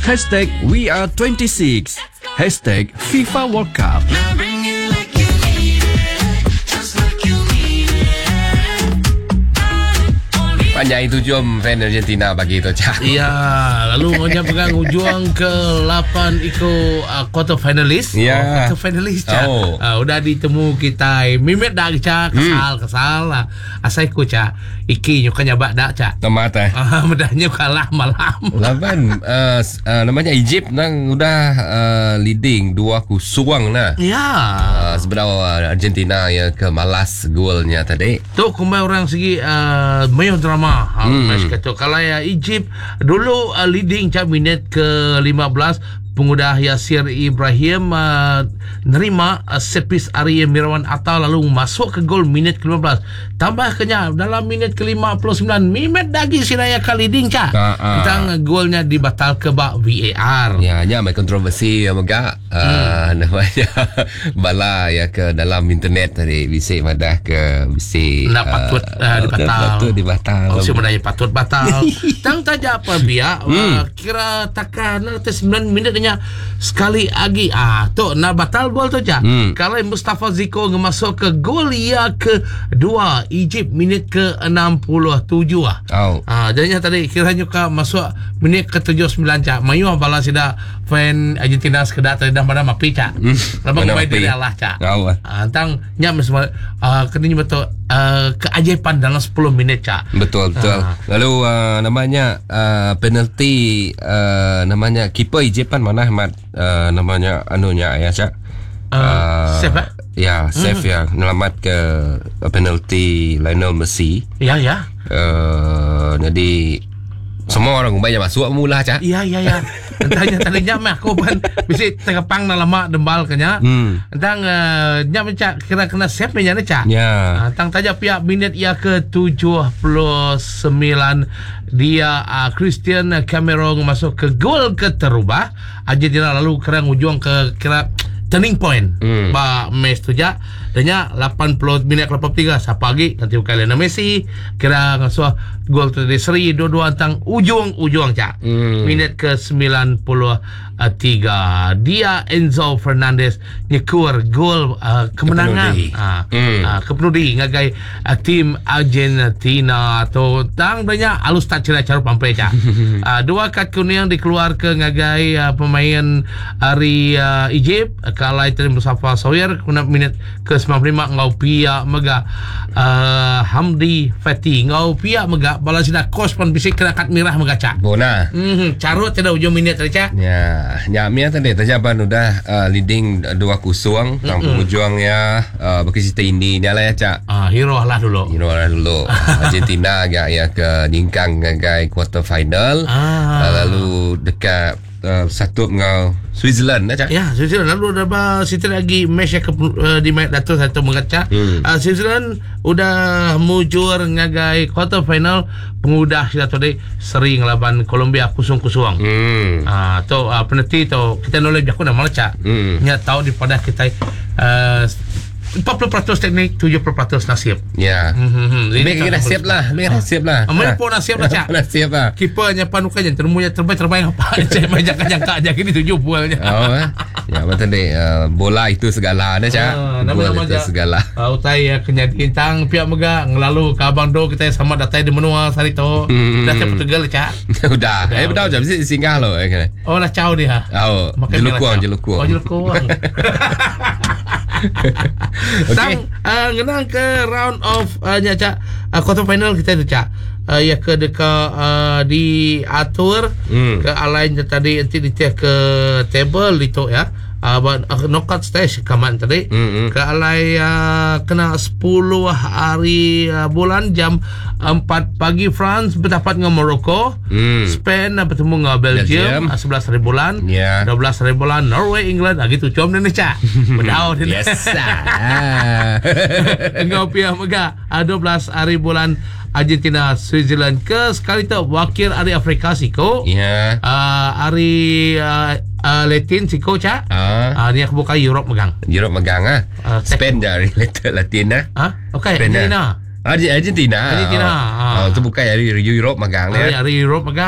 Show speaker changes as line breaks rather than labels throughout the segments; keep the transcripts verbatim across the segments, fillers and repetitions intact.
Hashtag We Are twenty-six. Hashtag FIFA World Cup.
Panjang itu jom fan Argentina bagi itu Cak.
Ya, lalu maunya pegang ujung ke lapan iko uh, quarter finalist.
Ya.
Oh, quarter finalist Cak.
Oh.
Uh, udah ditemu kita. Mimet dah Cak. Kesal, hmm. kesal lah. Asal ko Cak. Iki nyukanya bak dak Cak.
Tomat eh.
Ah, medahnya kalah malam.
Lawan uh, uh, namanya Egypt nang udah uh, leading dua kosong nah.
Ya.
Uh, sebenarnya Argentina ya ke malas golnya tadi.
Tu kumai orang segi uh, mayo drama. Hmm. Match kata kalau ya Egypt dulu uh, leading Cak minit ke lima belas. Pengudah Yasir Ibrahim uh, nerima uh, set piece Ari Mirawan Atta lalu masuk ke gol minit ke lima belas. Tambah kenya dalam minit ke lima puluh sembilan Mimet lagi Siraya kali leading Cak. Uh, uh. Kita golnya dibatal ke bak V A R.
Ya, nya mai kontroversi ya megak uh, hmm. namanya bala ya ke dalam internet tadi bisik madah ke bisik
nak patut uh, uh, dibatal.
Patut dibatal.
Oh, sebenarnya patut batal. Tang taja apa biak hmm. uh, kira takkan sembilan minit sekali lagi ah tu nak batal gol tu Cak. Hmm. Kalau Mustafa Ziko ngemasuk ke gol ya ke dua Egypt minit ke enam puluh tujuh ah. Oh. Ah jadinya tadi kiranya ka masuk minit ke tujuh puluh sembilan Cak. Mayu bala sida fan Argentina sekedar tadi dah mana mapi Cak. Hmm. Lama main dari Allah Cak. Oh. Ah tang nyam semua ah kena betul uh, keajaiban dalam sepuluh minit Cak.
Betul betul. Ah. Lalu uh, namanya uh, penalti uh, namanya keeper Egypt kan mana Ahmad uh, namanya anunya ya Cak. Uh, uh,
save eh?
Ya save hmm. ya nyelamat ke uh, penalti Lionel Messi.
Ya ya.
Uh, jadi semua orang banyak masuk mula Cak.
Iya iya ya. Entahnya tadinya mah aku pun bisa terkepang dalam mak dembal kenya. Hmm. Entang uh, nya Cak kira kena save nya Cak.
Ya.
Entang taja pihak minit ia ke tujuh puluh sembilan dia uh, Christian Cameron masuk ke gol ke terubah. Argentina lalu kerang ujung ke kira turning point hmm. ba match tu ja danya lapan puluh minit ke lapan puluh tiga siapa lagi nanti Lionel Messi kira ngasuh gol tu di seri dua-dua tang ujung-ujung Cak. Hmm. Minit ke sembilan puluh tiga dia Enzo Fernandez nyekur gol uh, kemenangan ah hmm. uh, kepenudi ngagai uh, tim Argentina atau tang banyak alus tak cara cara pampai Cak. uh, dua kad kuning dikeluarkan ngagai uh, pemain dari uh, Egypt kalai terima Mustafa Sawyer kuna minit ke sembilan puluh lima ngau pia mega uh, Hamdi Fatih ngau pia mega bala sida kos pun bisik kena kad merah mega Cak.
Bona.
Mhm carut tidak ujung minit tadi Cak.
Ya, nyamia tadi tajaban udah uh, leading dua kosong tang penghujungnya uh, bagi kita ini nyala ya Cak.
Ah hero lah dulu.
Hero lah dulu. Argentina agak ya ke ningkang ngagai quarter final. Ah. Uh, lalu dekat Uh, satu ngau Switzerland dah Cak.
Ya, Switzerland lalu ada situ lagi match ke uh, di match datuk satu mengaca. Hmm. Uh, Switzerland udah mujur ngagai quarter final pengudah kita tadi seri ngelawan Colombia kosong-kosong. Hmm. Ah uh, tu uh, penalti tu kita knowledge aku nama Cak. Hmm. Nya tahu daripada kita uh, empat puluh peratus teknik, tujuh puluh peratus nasib.
Ya. Hmm. Ini kita nasib lah, ini nasib lah.
Amal pun nasib lah Cak.
Nasib lah.
Kipernya panukannya termunya terbaik-terbaik apa aja jangka-jangka aja kini tujuh bolnya.
Oh. Ya betul deh. Uh, bola itu segala ada Cak.
Uh, bola itu
segala.
Uh, utai ya kenya intang pihak mega ngelalu ke Abang Do kita sama datai di menua sari to. Hmm. Dah ke Portugal Cak.
Udah. Eh betul jam sih singgah loh.
Oh lah cau dia.
Oh. Jelukuang, jelukuang.
Oh jelukuang. Okay. Tang uh, ngenang ke round of uh, nya Cak uh, quarter final kita tu Cak uh, ya ke dekat uh, di atur hmm. ke alain tadi nanti dia ke table itu ya uh, uh, knockout stage kaman tadi hmm. ke alai uh, kena sepuluh hari uh, bulan jam empat pagi France bertapat dengan Morocco. hmm. Spain uh, bertemu dengan Belgium, Belgium. Uh, sebelas hari bulan. yeah. dua belas hari bulan Norway England uh, gitu com ni Cak. Bedau dia.
Yes.
Engau pihak mega uh, dua belas hari bulan Argentina Switzerland ke sekali tu wakil hari Afrika siko.
Ya. Yeah.
Uh, hari uh, uh, Latin siko Cak. Ah. Uh, ni aku buka Europe megang.
Europe megang ah. Uh, Spain dari Latin ah.
Ah, okey. Argentina.
Argentina.
Argentina.
Oh, oh tu bukan dari Europe megang
hari, hari Europe megang.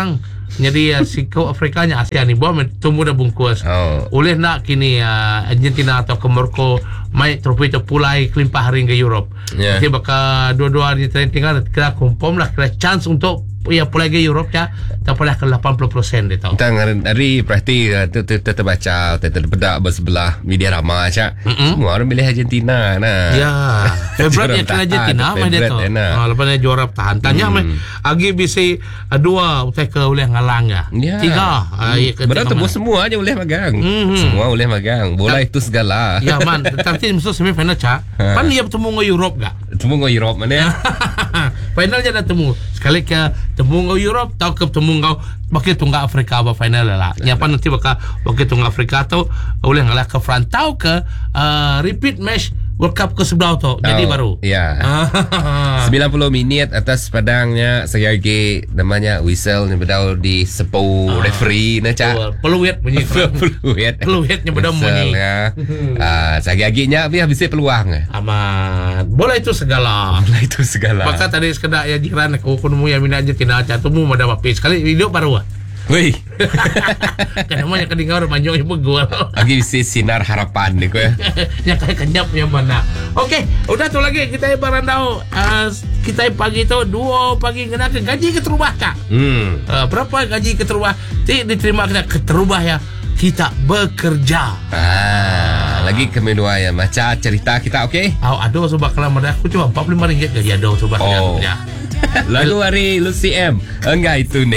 Jadi uh, siko Afrikanya ASEAN ni buat tumbuh dah bungkus.
Oh.
Oleh nak kini uh, Argentina atau ke Morocco mai trofi tu pulai kelimpah ring ke Europe.
Yeah.
Jadi bakal dua-dua ni tinggal kira confirm lah kira chance untuk ya pulai ke Europe ya. Tak pulai ke lapan puluh peratus dia tahu.
Tentang hari perhati tu tu terbaca, terbedak bersebelah media ramai Cak. Semua orang pilih Argentina nah.
Ya, favorite ya Argentina mah dia tu. Ah, lepas ni juara tahan. Tanya mah agi bisa dua utai ke oleh ngalang ya.
Ya.
Tiga.
Berarti temu semua aja boleh magang. Semua boleh magang. Bola itu segala.
Ya man, nanti masuk semifinal Cak. Pan dia bertemu dengan Europe gak?
Temu dengan Europe mana ya?
Finalnya dah temu. Sekali ke temu dengan Europe, tahu ke temu kau bakal tunggal Afrika apa final lah. Yang apa nanti bakal bakal tunggal Afrika tu boleh ngalah ke France, tahu ke uh, repeat match World Cup ke sebelah tu. Jadi
oh,
baru.
Ya. sembilan puluh minit atas padangnya Sayage namanya whistle yang berdau di sepu ah, referee na Cak.
Peluit bunyi.
Peluit.
Peluitnya berdau bunyi.
Ya. Ah, Sayage-nya habis habis peluang.
Amat. Bola itu segala.
Bola itu segala.
Maka tadi sekedar ya jiran aku kunmu yang minat Argentina Cak temu ada apa sekali video baru ah.
Woi.
Kenapa yang kedingau manjong ibu gua.
Lagi si sinar harapan ni ko ya.
Yang kayak kenyap yang mana. Okey, udah tu lagi kita barandau uh, kita pagi tu dua pagi kena ke gaji keterubah Kak.
Hmm.
Uh, berapa gaji keterubah? Ti diterima kena keterubah ya. Kita bekerja.
Ah, lagi kami dua ya macam cerita kita okey.
Oh, aduh sebab kalau mereka aku cuma empat puluh lima ringgit gaji aduh sebab
oh.
kerja.
Lalu hari Lucy M. Enggak itu ni.